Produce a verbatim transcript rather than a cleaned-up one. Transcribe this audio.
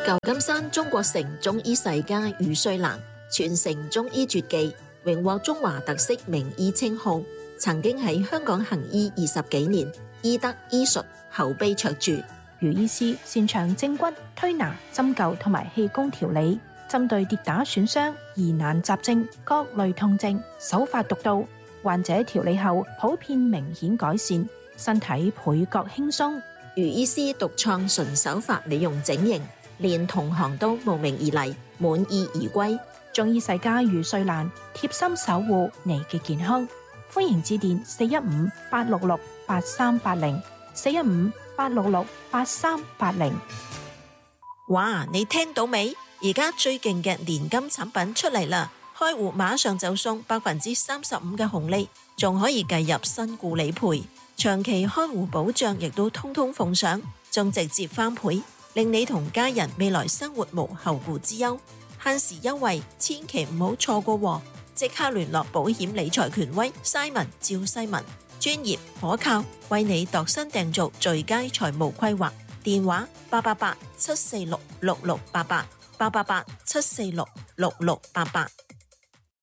舊金山中國城中醫世家余瑞蘭傳承中醫絕技，榮獲中華特色名醫稱號，曾經喺香港行醫二十幾年，醫德醫術口碑卓著。 余醫師擅長正骨、推拿、針灸同埋氣功調理，針對跌打損傷、疑難雜症、各類痛症，手法獨到，患者調理後普遍明顯改善，身體倍覺輕鬆。 余醫師獨創純手法美容整形，連同行都慕名而嚟，滿意而歸。 中醫世家余瑞蘭貼心守護你嘅健康，歡迎致電四一五八六六八三八零四一五八六六八三八零。 哇！你聽到未？而家最勁嘅年金產品出嚟啦！開戶馬上就送百分之三十五嘅紅利，仲可以計入身故理賠，長期看護保障亦都通通奉上，仲直接翻倍，令你同家人未來生活無後顧之憂。限時優惠，千祈唔好錯過喎！即刻聯絡保險理財權威 Simon 趙世文，專業可靠，為你度身訂造最佳財務規劃。電話八八八七四六六六八八八八八七四六六六八八。